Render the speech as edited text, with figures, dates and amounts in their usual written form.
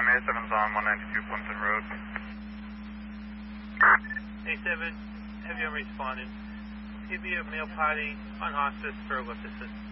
A7's on 192 Plimpton Road. A7, have you responded? Give me a male party on hospice for ellipsis.